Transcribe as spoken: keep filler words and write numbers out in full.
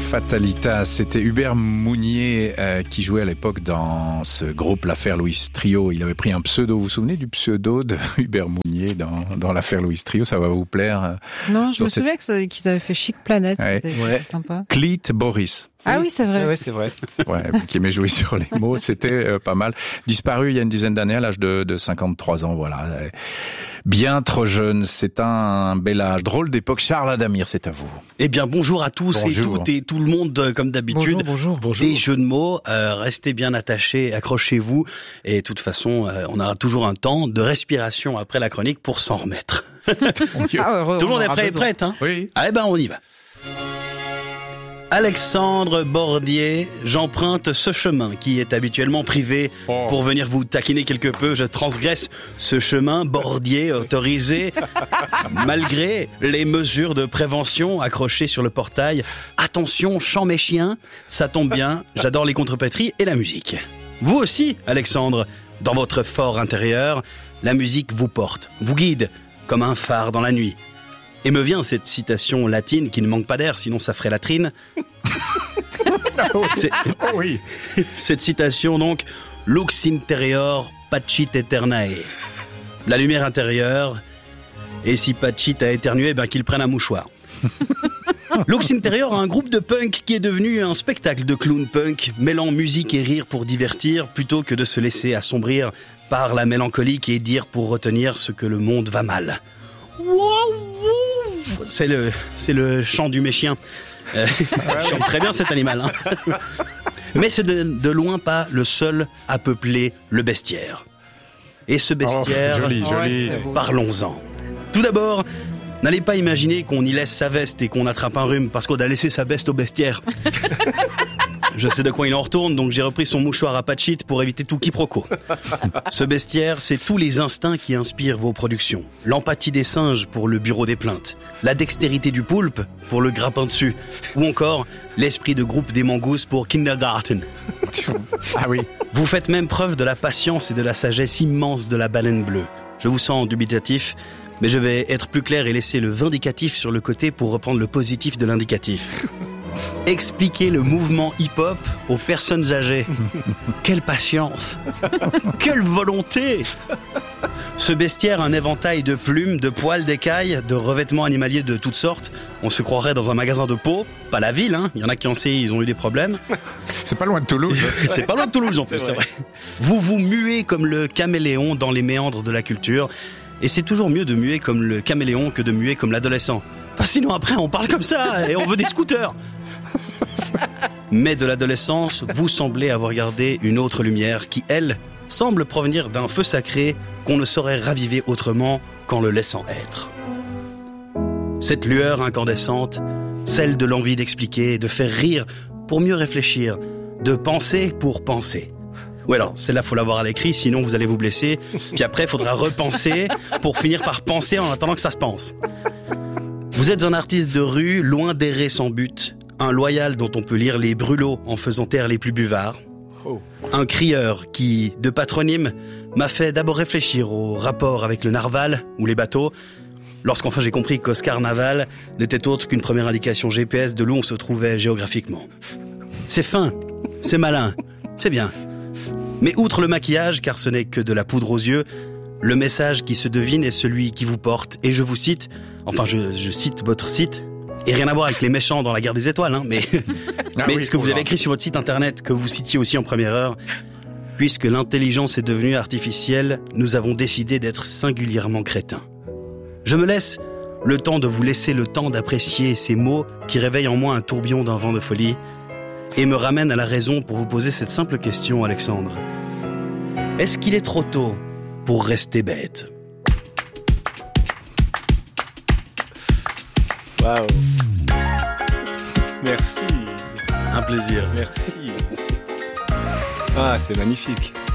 Fatalitas, c'était Hubert Mounier euh, qui jouait à l'époque dans ce groupe L'Affaire Louis Trio. Il avait pris un pseudo, vous vous souvenez du pseudo de Hubert Mounier dans, dans L'Affaire Louis Trio, ça va vous plaire? Non, je me cette... souviens que ça, qu'ils avaient fait Chic Planet, ouais. c'était ouais. sympa. Cleet Boris. Ah oui, c'est vrai. Ouais, c'est vrai. Ouais, qui aimait jouer sur les mots, c'était euh, pas mal. Disparu il y a une dizaine d'années à l'âge de, de cinquante-trois ans, voilà. Bien trop jeune, c'est un bel âge. Drôle d'époque. Charles Adamir, c'est à vous. Eh bien, bonjour à tous bonjour. et toutes et tout le monde, comme d'habitude. Bonjour, bonjour. Des jeux de mots, euh, restez bien attachés, accrochez-vous. Et de toute façon, euh, on aura toujours un temps de respiration après la chronique pour s'en remettre. Ah, heureux, tout le monde est prêt et besoin. prête, hein? Oui. Ah, eh ben, on y va. Alexandre Bordier, j'emprunte ce chemin qui est habituellement privé oh. pour venir vous taquiner quelque peu. Je transgresse ce chemin Bordier autorisé malgré les mesures de prévention accrochées sur le portail. Attention, chant mes chiens, ça tombe bien, j'adore les contrepétries et la musique. Vous aussi, Alexandre, dans votre fort intérieur, la musique vous porte, vous guide comme un phare dans la nuit. Et me vient cette citation latine qui ne manque pas d'air, sinon ça ferait latrine. C'est, oh oui. Cette citation donc, lux interior pacit aeternae. La lumière intérieure, et si pacit a éternué, ben qu'il prenne un mouchoir. Lux Interior a un groupe de punk qui est devenu un spectacle de clown punk, mêlant musique et rire pour divertir, plutôt que de se laisser assombrir par la mélancolie et dire pour retenir ce que le monde va mal. C'est le, c'est le chant du méchien. Euh, je chante très bien cet animal. Hein. Mais c'est de, de loin pas le seul à peupler le bestiaire. Et ce bestiaire, oh, joli, joli. Ouais, parlons-en. Tout d'abord, n'allez pas imaginer qu'on y laisse sa veste et qu'on attrape un rhume parce qu'on a laissé sa veste au bestiaire. Je sais de quoi il en retourne, donc j'ai repris son mouchoir à Pachit pour éviter tout quiproquo. Ce bestiaire, c'est tous les instincts qui inspirent vos productions. L'empathie des singes pour le bureau des plaintes, la dextérité du poulpe pour le grappin dessus, ou encore l'esprit de groupe des mangousses pour Kindergarten. Ah oui. Vous faites même preuve de la patience et de la sagesse immense de la baleine bleue. Je vous sens dubitatif, mais je vais être plus clair et laisser le vindicatif sur le côté pour reprendre le positif de l'indicatif. Expliquer le mouvement hip-hop aux personnes âgées. Quelle patience! Quelle volonté! Ce bestiaire, un éventail de plumes, de poils, d'écailles, de revêtements animaliers de toutes sortes. On se croirait dans un magasin de peau, pas la ville, hein. Il y en a qui en sait, ils ont eu des problèmes. C'est pas loin de Toulouse. C'est pas loin de Toulouse en plus, c'est vrai. Vous vous muez comme le caméléon dans les méandres de la culture. Et c'est toujours mieux de muer comme le caméléon que de muer comme l'adolescent. Parce que sinon après on parle comme ça et on veut des scooters. Mais de l'adolescence, vous semblez avoir gardé une autre lumière qui, elle, semble provenir d'un feu sacré qu'on ne saurait raviver autrement qu'en le laissant être. Cette lueur incandescente, celle de l'envie d'expliquer, de faire rire pour mieux réfléchir, de penser pour penser. Ou alors, celle-là, faut l'avoir à l'écrit, sinon vous allez vous blesser. Puis après, il faudra repenser pour finir par penser en attendant que ça se pense. Vous êtes un artiste de rue, loin d'errer sans but. Un loyal dont on peut lire les brûlots en faisant taire les plus buvards. Oh. Un crieur qui, de patronyme, m'a fait d'abord réfléchir au rapport avec le narval ou les bateaux, lorsqu'enfin j'ai compris qu'Oscar Naval n'était autre qu'une première indication G P S de l'où on se trouvait géographiquement. C'est fin, c'est malin, c'est bien. Mais outre le maquillage, car ce n'est que de la poudre aux yeux, le message qui se devine est celui qui vous porte. Et je vous cite, enfin je, je cite votre site, et rien à voir avec les méchants dans la guerre des étoiles, hein, mais, ah mais oui, ce que vous avez écrit sur votre site internet, que vous citiez aussi en première heure, puisque l'intelligence est devenue artificielle, nous avons décidé d'être singulièrement crétins. Je me laisse le temps de vous laisser le temps d'apprécier ces mots qui réveillent en moi un tourbillon d'un vent de folie, et me ramènent à la raison pour vous poser cette simple question, Alexandre. Est-ce qu'il est trop tôt pour rester bête? Waouh. Merci. Un plaisir. Merci. Ah, c'est magnifique.